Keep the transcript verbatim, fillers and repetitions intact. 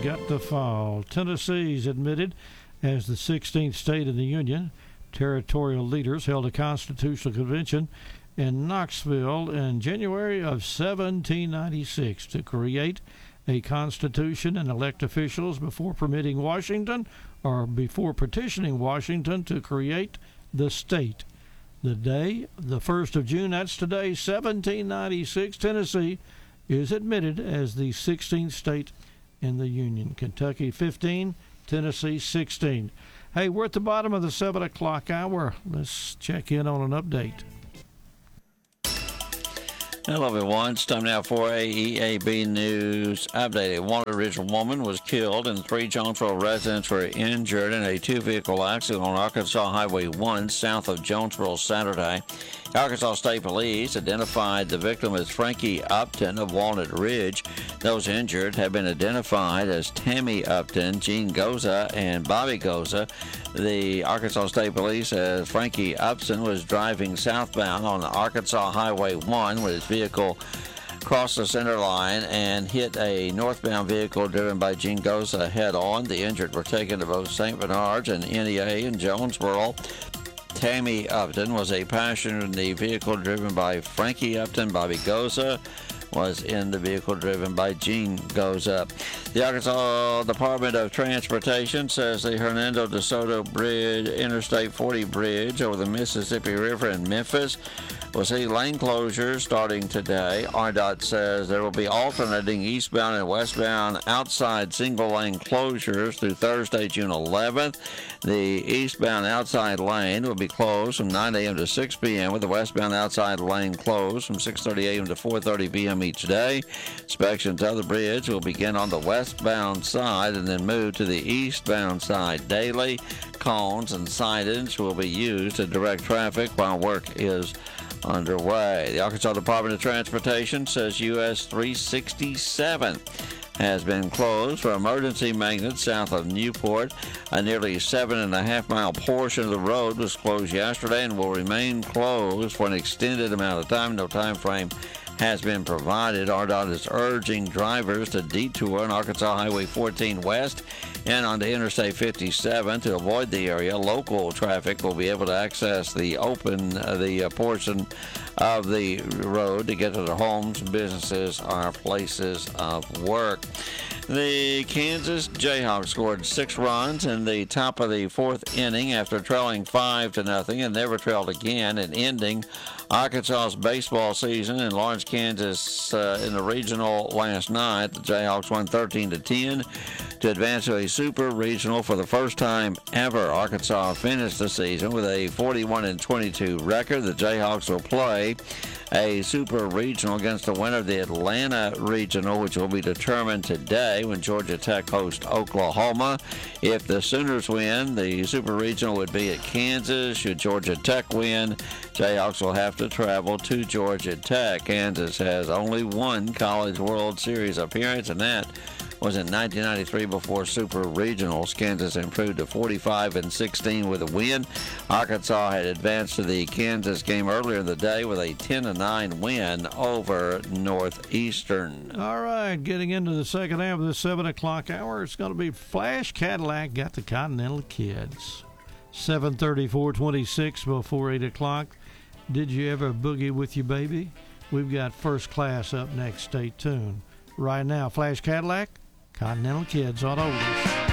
got to fall. Tennessee's admitted as the sixteenth state in the Union. Territorial leaders held a constitutional convention in Knoxville in January of seventeen ninety-six to create a constitution and elect officials before permitting Washington or before petitioning Washington to create the state. The day, the first of June, that's today, seventeen ninety-six, Tennessee is admitted as the sixteenth state in the Union. Kentucky fifteen, Tennessee sixteen. Hey, we're at the bottom of the seven o'clock hour. Let's check in on an update. Hello, everyone. It's time now for a E A B News update. A wanted original woman was killed and three Jonesboro residents were injured in a two-vehicle accident on Arkansas Highway one south of Jonesboro Saturday. Arkansas State Police identified the victim as Frankie Upton of Walnut Ridge. Those injured have been identified as Tammy Upton, Gene Goza, and Bobby Goza. The Arkansas State Police says Frankie Upton was driving southbound on Arkansas Highway one with his vehicle crossed the center line and hit a northbound vehicle driven by Gene Goza head-on. The injured were taken to both Saint Bernard's and N E A in Jonesboro. Tammy Upton was a passenger in the vehicle driven by Frankie Upton. Bobby Goza was in the vehicle driven by Gene Goza. The Arkansas Department of Transportation says the Hernando de Soto Bridge, Interstate forty bridge over the Mississippi River in Memphis will see lane closures starting today. R D O T says there will be alternating eastbound and westbound outside single-lane closures through Thursday, June eleventh. The eastbound outside lane will be closed from nine a.m. to six p.m. with the westbound outside lane closed from six thirty a.m. to four thirty p.m. each day. Inspections of the bridge will begin on the westbound side and then move to the eastbound side daily. Cones and signage will be used to direct traffic while work is underway. The Arkansas Department of Transportation says U S three sixty-seven has been closed for emergency maintenance south of Newport. A nearly seven and a half mile portion of the road was closed yesterday and will remain closed for an extended amount of time. No time frame has been provided. R D O T is urging drivers to detour on Arkansas Highway fourteen West and onto Interstate fifty-seven to avoid the area. Local traffic will be able to access the open uh, the uh, portion of the road to get to their homes, businesses, or places of work. The Kansas Jayhawks scored six runs in the top of the fourth inning after trailing five to nothing and never trailed again, and ending Arkansas's baseball season in Lawrence, Kansas, uh, in the regional last night. The Jayhawks won thirteen to ten to advance to a super regional for the first time ever. Arkansas finished the season with a forty-one and twenty-two record. The Jayhawks will play a super regional against the winner of the Atlanta regional, which will be determined today when Georgia Tech hosts Oklahoma. If the Sooners win, the super regional would be at Kansas. Should Georgia Tech win, Jayhawks will have to travel to Georgia Tech. Kansas has only one College World Series appearance, and that was in nineteen ninety-three before Super Regionals. Kansas improved to forty-five and sixteen with a win. Arkansas had advanced to the Kansas game earlier in the day with a ten to nine win over Northeastern. All right, getting into the second half of the seven o'clock hour, it's going to be Flash Cadillac got the Continental Kids. seven thirty, four twenty-six before eight o'clock. Did you ever boogie with your baby? We've got First Class up next. Stay tuned. Right now, Flash Cadillac, Continental Kids on Oldies.